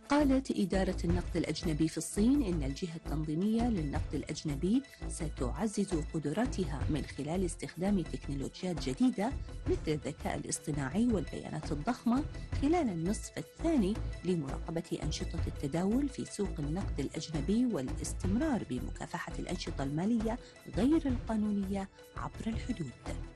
قالت إدارة النقد الأجنبي في الصين إن الجهة التنظيمية للنقد الأجنبي ستعزز قدراتها من خلال استخدام تكنولوجيات جديدة مثل الذكاء الاصطناعي والبيانات الضخمة خلال النصف الثاني لمراقبة أنشطة التداول في سوق النقد الأجنبي والاستمرار بمكافحة الأنشطة المالية غير القانونية عبر الحدود.